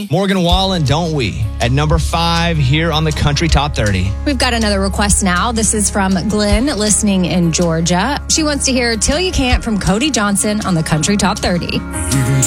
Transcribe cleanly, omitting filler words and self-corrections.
we? Morgan Wallen, Don't We? At number 5 here on the Country Top 30. We've got another request now. This is from Glenn, listening in Georgia. She wants to hear Till You Can't from Cody Johnson on the Country Top 30.